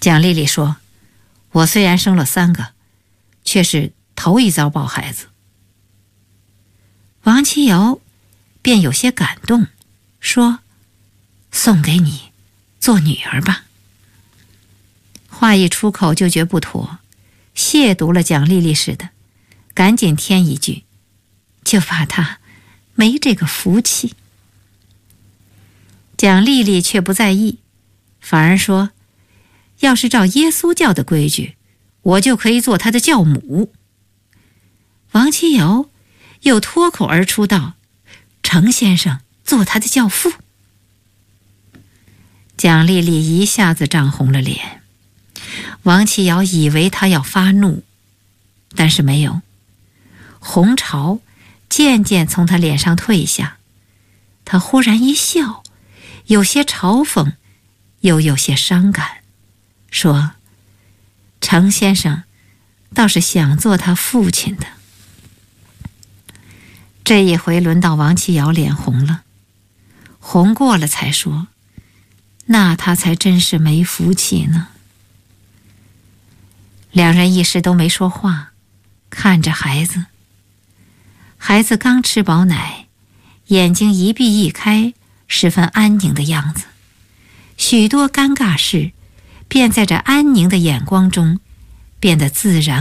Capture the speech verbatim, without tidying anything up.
蒋丽丽说：“我虽然生了三个，却是头一遭抱孩子。”王七瑶便有些感动，说：“送给你做女儿吧。”话一出口就觉不妥，亵渎了蒋丽丽似的，赶紧添一句：“就怕她没这个福气。”蒋丽丽却不在意，反而说：“要是照耶稣教的规矩，我就可以做他的教母。”王七瑶又脱口而出道：“程先生做他的教父。”蒋丽丽一下子涨红了脸。王七瑶以为她要发怒，但是没有，红潮渐渐从她脸上退下。她忽然一笑，有些嘲讽，又有些伤感，说：“程先生倒是想做他父亲的。”这一回轮到王七瑶脸红了，红过了才说：“那他才真是没福气呢。”两人一时都没说话，看着孩子。孩子刚吃饱奶，眼睛一闭一开，十分安宁的样子，许多尴尬事便在这安宁的眼光中变得自然